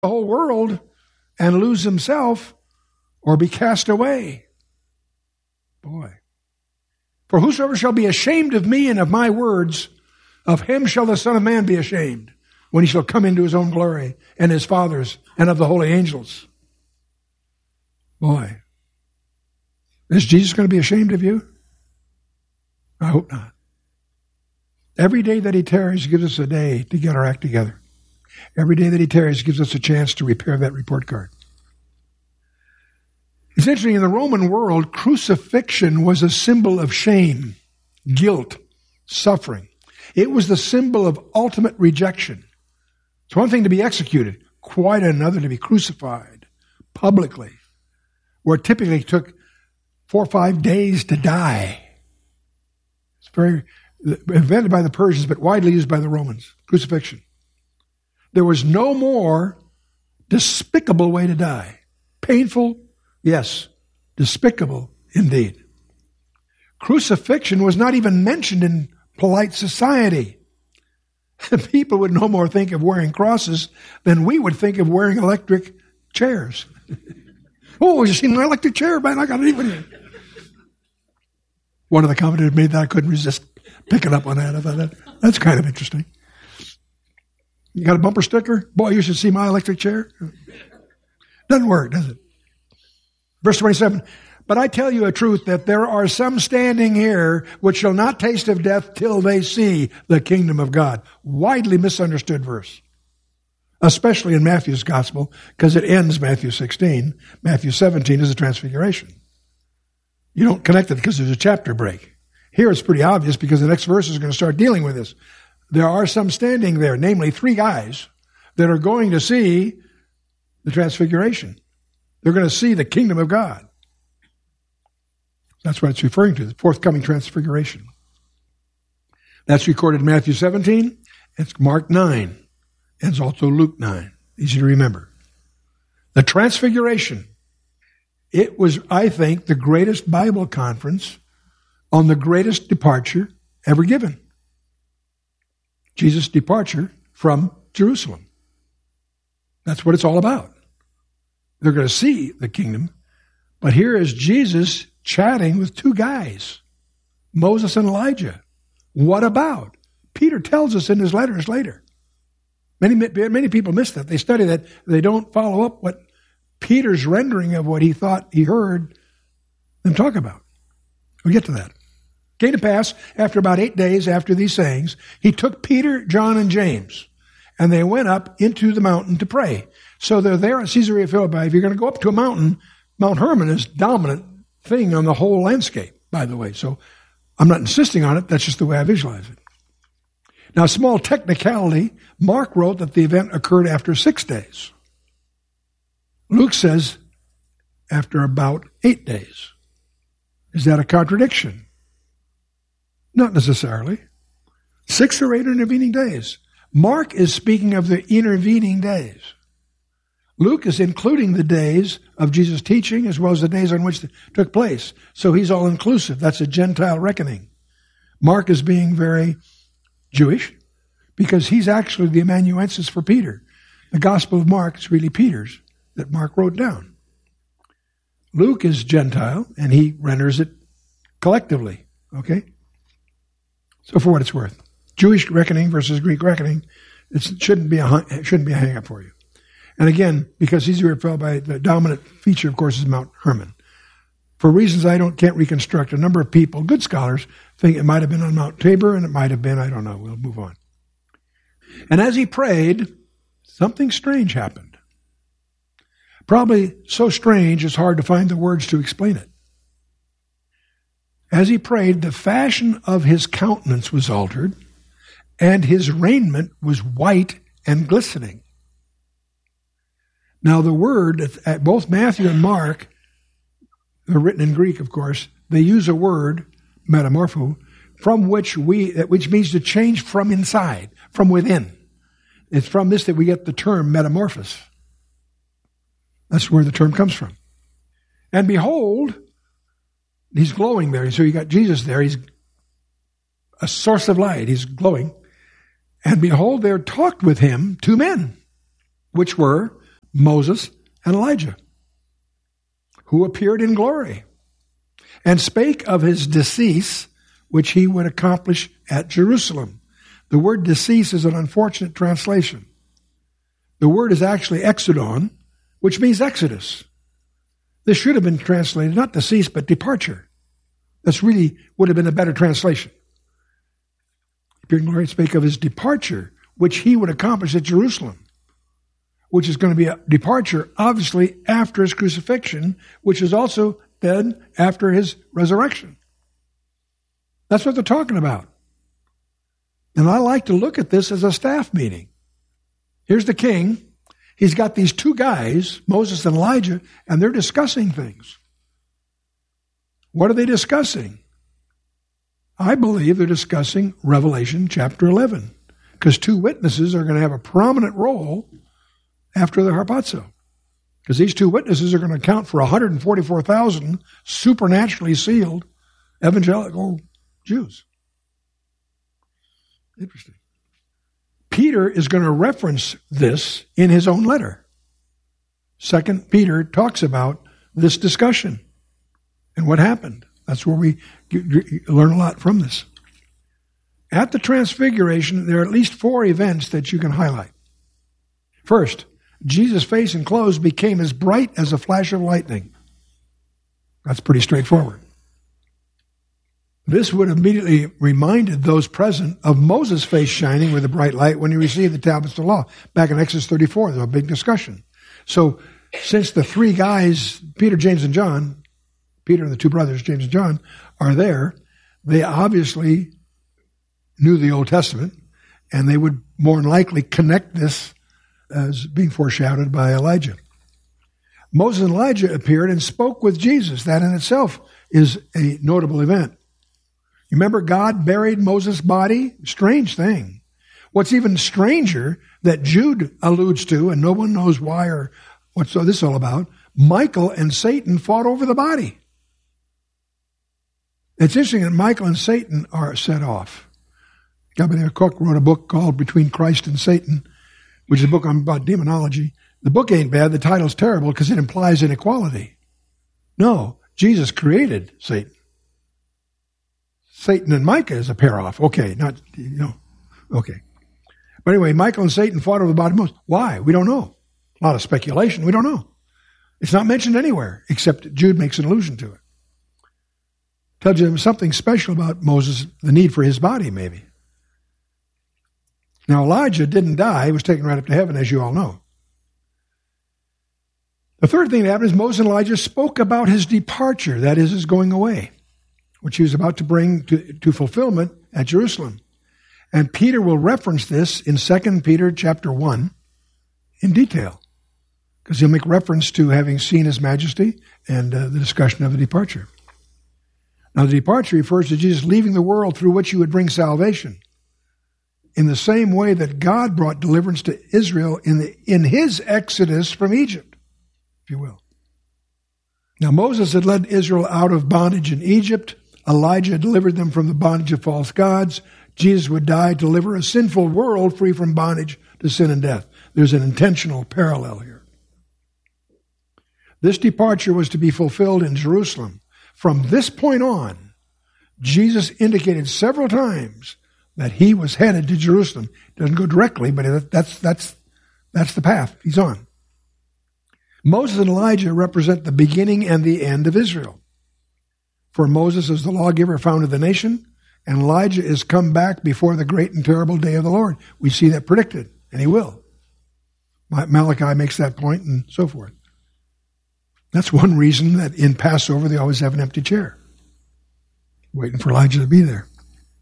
the whole world and lose himself or be cast away. Boy. For whosoever shall be ashamed of me and of my words, of him shall the Son of Man be ashamed, when he shall come into his own glory and his Father's and of the holy angels. Boy. Is Jesus going to be ashamed of you? I hope not. Every day that he tarries gives us a day to get our act together. Every day that he tarries gives us a chance to repair that report card. It's interesting, in the Roman world, crucifixion was a symbol of shame, guilt, suffering. It was the symbol of ultimate rejection. It's one thing to be executed, quite another to be crucified publicly, where it typically took 4 or 5 days to die. It's very invented by the Persians, but widely used by the Romans, crucifixion. There was no more despicable way to die. Painful, yes. Despicable, indeed. Crucifixion was not even mentioned in polite society. People would no more think of wearing crosses than we would think of wearing electric chairs. Oh, you seen my electric chair, man? I got it even. One of the commentators made that. I couldn't resist picking up on that. I thought that's kind of interesting. You got a bumper sticker? Boy, you should see my electric chair. Doesn't work, does it? Verse 27, but I tell you a truth that there are some standing here which shall not taste of death till they see the kingdom of God. Widely misunderstood verse. Especially in Matthew's gospel, because it ends Matthew 16. Matthew 17 is a transfiguration. You don't connect it because there's a chapter break. Here it's pretty obvious because the next verse is going to start dealing with this. There are some standing there, namely 3 guys, that are going to see the transfiguration. They're going to see the kingdom of God. That's what it's referring to, the forthcoming transfiguration. That's recorded in Matthew 17. It's Mark 9. And it's also Luke 9. Easy to remember. The transfiguration. It was, I think, the greatest Bible conference on the greatest departure ever given. Jesus' departure from Jerusalem. That's what it's all about. They're going to see the kingdom. But here is Jesus chatting with 2 guys, Moses and Elijah. What about? Peter tells us in his letters later. Many people miss that. They study that. They don't follow up what Peter's rendering of what he thought he heard them talk about. We'll get to that. Came to pass, after about 8 days after these sayings, he took Peter, John, and James, and they went up into the mountain to pray. So they're there at Caesarea Philippi. If you're going to go up to a mountain, Mount Hermon is dominant thing on the whole landscape, by the way. So I'm not insisting on it. That's just the way I visualize it. Now, small technicality, Mark wrote that the event occurred after 6 days. Luke says after about 8 days. Is that a contradiction? Not necessarily. 6 or 8 intervening days. Mark is speaking of the intervening days. Luke is including the days of Jesus' teaching as well as the days on which it took place. So he's all inclusive. That's a Gentile reckoning. Mark is being very Jewish because he's actually the amanuensis for Peter. The Gospel of Mark is really Peter's that Mark wrote down. Luke is Gentile and he renders it collectively. Okay? So for what it's worth, Jewish reckoning versus Greek reckoning, it shouldn't be a hang-up for you. And again, because Caesarea Philippi, the dominant feature, of course, is Mount Hermon. For reasons I can't reconstruct, a number of people, good scholars, think it might have been on Mount Tabor, and it might have been, I don't know, we'll move on. And as he prayed, something strange happened. Probably so strange it's hard to find the words to explain it. As he prayed, the fashion of his countenance was altered, and his raiment was white and glistening. Now the word, both Matthew and Mark, they're written in Greek, of course, they use a word, metamorpho, which means to change from inside, from within. It's from this that we get the term metamorphosis. That's where the term comes from. And behold, he's glowing there. So you got Jesus there. He's a source of light. He's glowing. And behold, there talked with him 2 men, which were Moses and Elijah, who appeared in glory and spake of his decease, which he would accomplish at Jerusalem. The word decease is an unfortunate translation. The word is actually exodon, which means exodus. This should have been translated not decease, but departure. That's really would have been a better translation. Appeared in glory and spake of his departure, which he would accomplish at Jerusalem, which is going to be a departure, obviously, after his crucifixion, which is also then after his resurrection. That's what they're talking about. And I like to look at this as a staff meeting. Here's the king. He's got these two guys, Moses and Elijah, and they're discussing things. What are they discussing? I believe they're discussing Revelation chapter 11, because two witnesses are going to have a prominent role after the harpazo. Because these two witnesses are going to account for 144,000 supernaturally sealed evangelical Jews. Interesting. Peter is going to reference this in his own letter. 2 Peter talks about this discussion and what happened. That's where we learn a lot from this. At the Transfiguration, there are at least 4 events that you can highlight. First, Jesus' face and clothes became as bright as a flash of lightning. That's pretty straightforward. This would have immediately reminded those present of Moses' face shining with a bright light when he received the tablets of the law. Back in Exodus 34, there was a big discussion. So, since the 3 guys, Peter, James, and John, Peter and the 2 brothers, James and John, are there, they obviously knew the Old Testament, and they would more than likely connect this as being foreshadowed by Elijah. Moses and Elijah appeared and spoke with Jesus. That in itself is a notable event. You remember God buried Moses' body? Strange thing. What's even stranger that Jude alludes to, and no one knows why or what's this all about, Michael and Satan fought over the body. It's interesting that Michael and Satan are set off. Gabriel Cook wrote a book called Between Christ and Satan, which is a book about demonology. The book ain't bad. The title's terrible because it implies inequality. No, Jesus created Satan. Satan and Micah is a pair off. Okay, okay. But anyway, Michael and Satan fought over the body of Moses. Why? We don't know. A lot of speculation. We don't know. It's not mentioned anywhere, except Jude makes an allusion to it. Tells you there was something special about Moses, the need for his body, maybe. Now, Elijah didn't die. He was taken right up to heaven, as you all know. The third thing that happened is Moses and Elijah spoke about his departure, that is, his going away, which he was about to bring to fulfillment at Jerusalem. And Peter will reference this in 2 Peter chapter 1 in detail, because he'll make reference to having seen his majesty and the discussion of the departure. Now, the departure refers to Jesus leaving the world through which he would bring salvation, in the same way that God brought deliverance to Israel in his exodus from Egypt, if you will. Now, Moses had led Israel out of bondage in Egypt. Elijah delivered them from the bondage of false gods. Jesus would die to deliver a sinful world free from bondage to sin and death. There's an intentional parallel here. This departure was to be fulfilled in Jerusalem. From this point on, Jesus indicated several times that he was headed to Jerusalem. Doesn't go directly, but that's the path he's on. Moses and Elijah represent the beginning and the end of Israel. For Moses is the lawgiver founded the nation, and Elijah is come back before the great and terrible day of the Lord. We see that predicted, and he will. Malachi makes that point, and so forth. That's one reason that in Passover they always have an empty chair, waiting for Elijah to be there.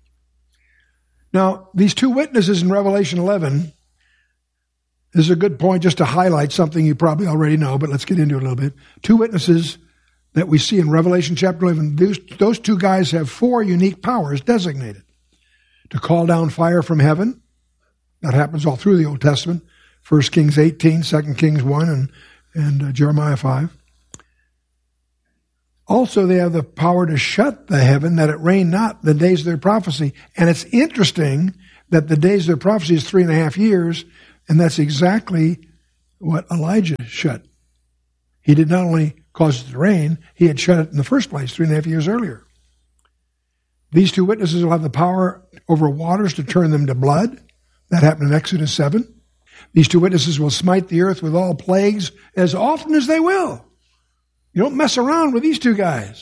Now, these 2 witnesses in Revelation 11 is a good point just to highlight something you probably already know, but let's get into it a little bit. 2 witnesses that we see in Revelation chapter 11, those 2 guys have 4 unique powers designated. To call down fire from heaven. That happens all through the Old Testament. 1 Kings 18, 2 Kings 1, and Jeremiah 5. Also, they have the power to shut the heaven that it rain not the days of their prophecy. And it's interesting that the days of their prophecy is 3.5 years, and that's exactly what Elijah shut. He did not only cause it to rain, he had shut it in the first place 3.5 years earlier. These two witnesses will have the power over waters to turn them to blood. That happened in Exodus 7. These two witnesses will smite the earth with all plagues as often as they will. You don't mess around with these two guys.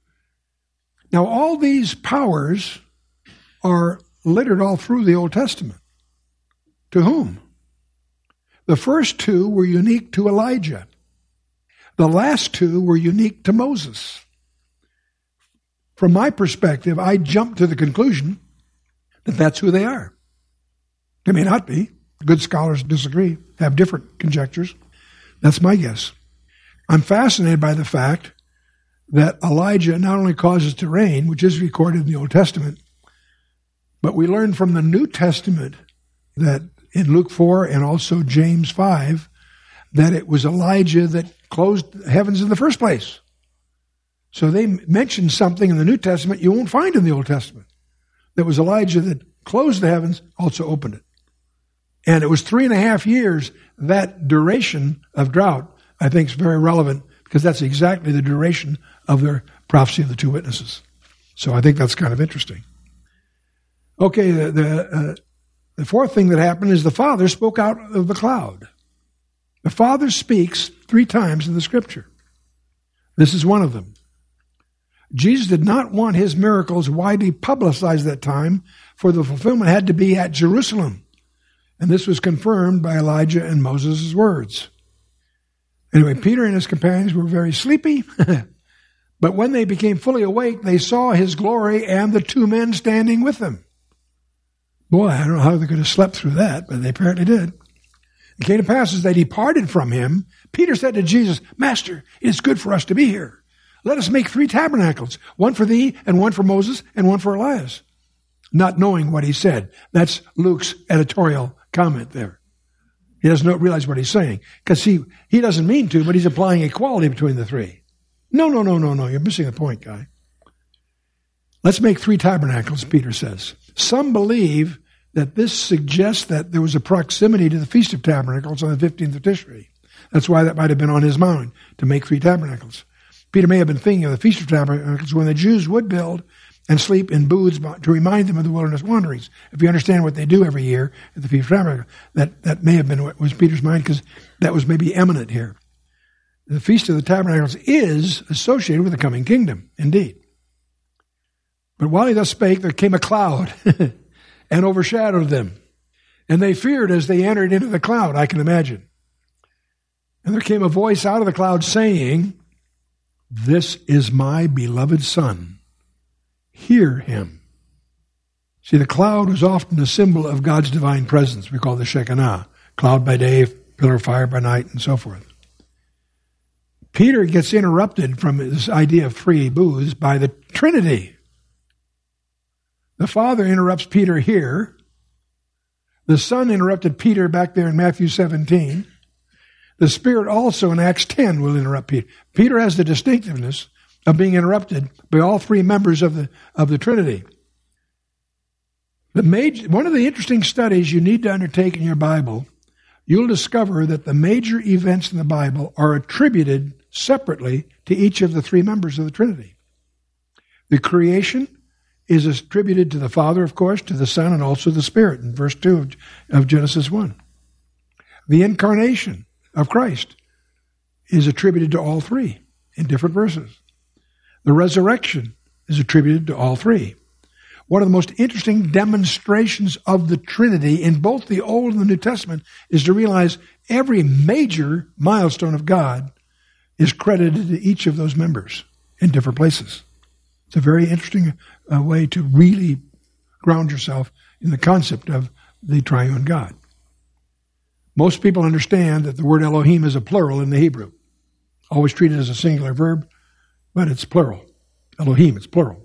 Now, all these powers are littered all through the Old Testament. To whom? The first two were unique to Elijah. The last two were unique to Moses. From my perspective, I jumped to the conclusion that that's who they are. They may not be. Good scholars disagree, have different conjectures. That's my guess. I'm fascinated by the fact that Elijah not only causes it to rain, which is recorded in the Old Testament, but we learn from the New Testament that in Luke 4 and also James 5, that it was Elijah that closed the heavens in the first place. So they mentioned something in the New Testament you won't find in the Old Testament. That was Elijah that closed the heavens, also opened it. And it was 3.5 years. That duration of drought, I think, is very relevant because that's exactly the duration of their prophecy of the two witnesses. So I think that's kind of interesting. Okay, the fourth thing that happened is the Father spoke out of the cloud. The Father speaks 3 times in the Scripture. This is one of them. Jesus did not want his miracles widely publicized at that time, for the fulfillment had to be at Jerusalem. And this was confirmed by Elijah and Moses' words. Anyway, Peter and his companions were very sleepy, but when they became fully awake, they saw his glory and the 2 men standing with them. Boy, I don't know how they could have slept through that, but they apparently did. It came to pass as they departed from him, Peter said to Jesus, Master, it is good for us to be here. Let us make 3 tabernacles, one for thee, and one for Moses, and one for Elias. Not knowing what he said. That's Luke's editorial comment there. He doesn't realize what he's saying. Because he doesn't mean to, but he's applying equality between the 3. No. You're missing the point, guy. Let's make 3 tabernacles, Peter says. Some believe that this suggests that there was a proximity to the Feast of Tabernacles on the 15th of Tishri. That's why that might have been on his mind, to make 3 tabernacles. Peter may have been thinking of the Feast of Tabernacles when the Jews would build and sleep in booths to remind them of the wilderness wanderings. If you understand what they do every year at the Feast of Tabernacles, that may have been what was Peter's mind, because that was maybe eminent here. The Feast of the Tabernacles is associated with the coming kingdom, indeed. But while he thus spake, there came a cloud and overshadowed them. And they feared as they entered into the cloud, I can imagine. And there came a voice out of the cloud saying, This is my beloved Son. Hear him. See, the cloud was often a symbol of God's divine presence. We call it the Shekinah. Cloud by day, pillar of fire by night, and so forth. Peter gets interrupted from this idea of 3 booths by the Trinity. The Father interrupts Peter here. The Son interrupted Peter back there in Matthew 17. The Spirit also in Acts 10 will interrupt Peter. Peter has the distinctiveness of being interrupted by all 3 members of the Trinity. One of the interesting studies you need to undertake in your Bible, you'll discover that the major events in the Bible are attributed separately to each of the 3 members of the Trinity. The creation is attributed to the Father, of course, to the Son, and also the Spirit in verse 2 of Genesis 1. The incarnation of Christ is attributed to all 3 in different verses. The resurrection is attributed to all 3. One of the most interesting demonstrations of the Trinity in both the Old and the New Testament is to realize every major milestone of God is credited to each of those members in different places. It's a very interesting way to really ground yourself in the concept of the triune God. Most people understand that the word Elohim is a plural in the Hebrew. Always treated as a singular verb, but it's plural. Elohim, it's plural.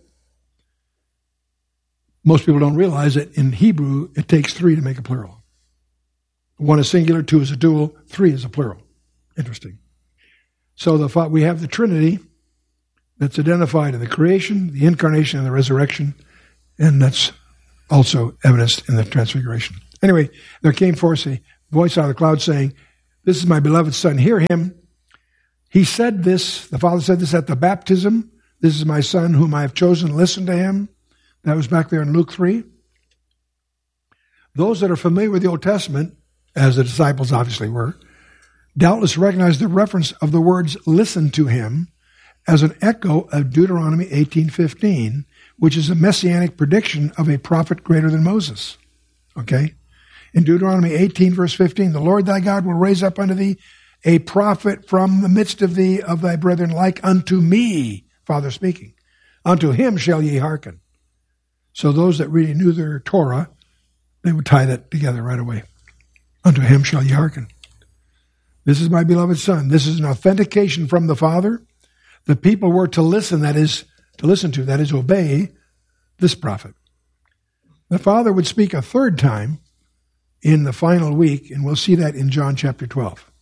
Most people don't realize that in Hebrew, it takes 3 to make a plural. 1 is singular, 2 is a dual, 3 is a plural. Interesting. So we have the Trinity that's identified in the creation, the incarnation, and the resurrection, and that's also evidenced in the transfiguration. Anyway, there came forth a voice out of the cloud saying, This is my beloved Son, hear him. He said this, the Father said this at the baptism. This is my Son whom I have chosen. Listen to him. That was back there in Luke 3. Those that are familiar with the Old Testament, as the disciples obviously were, doubtless recognize the reference of the words listen to him as an echo of Deuteronomy 18:15, which is a messianic prediction of a prophet greater than Moses. Okay? In Deuteronomy 18, verse 15, the Lord thy God will raise up unto thee a prophet from the midst of thee of thy brethren like unto me, Father speaking. Unto him shall ye hearken. So those that really knew their Torah, they would tie that together right away. Unto him shall ye hearken. This is my beloved Son. This is an authentication from the Father. The people were to listen, that is, obey this prophet. The Father would speak a third time in the final week, and we'll see that in John chapter 12.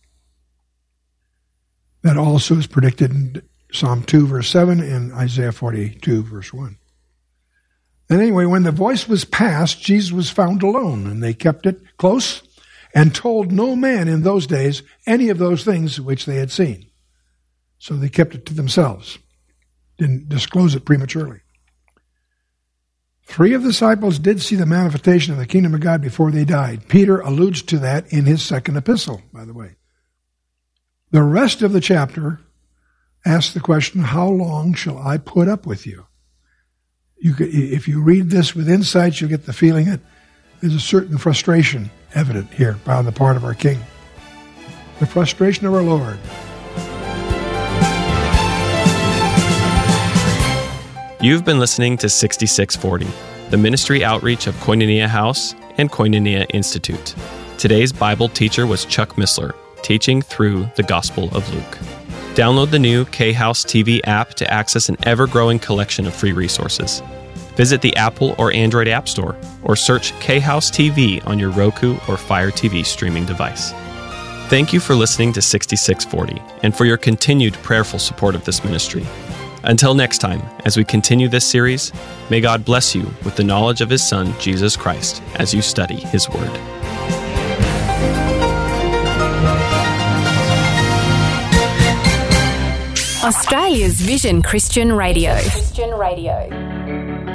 That also is predicted in Psalm 2, verse 7, and Isaiah 42, verse 1. And anyway, when the voice was passed, Jesus was found alone, and they kept it close and told no man in those days any of those things which they had seen. So they kept it to themselves, didn't disclose it prematurely. 3 of the disciples did see the manifestation of the kingdom of God before they died. Peter alludes to that in his second epistle, by the way. The rest of the chapter asks the question, how long shall I put up with you? If you read this with insight, you'll get the feeling that there's a certain frustration evident here on the part of our King. The frustration of our Lord. You've been listening to 6640, the ministry outreach of Koinonia House and Koinonia Institute. Today's Bible teacher was Chuck Missler, teaching through the Gospel of Luke. Download the new K-House TV app to access an ever-growing collection of free resources. Visit the Apple or Android App Store, or search K-House TV on your Roku or Fire TV streaming device. Thank you for listening to 6640 and for your continued prayerful support of this ministry. Until next time, as we continue this series, may God bless you with the knowledge of His Son, Jesus Christ, as you study His Word. Australia's Vision Christian Radio.